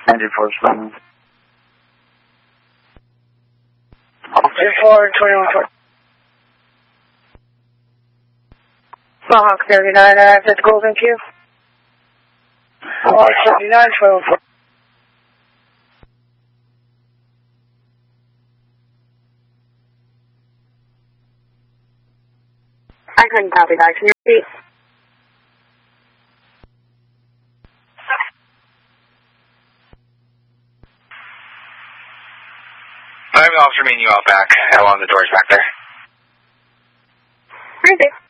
94-7. 421. Mohawk 39, that's Golden Q. 79, 12. I couldn't copy that. Can you repeat? I have an officer meeting you out back along the doors back there. Okay.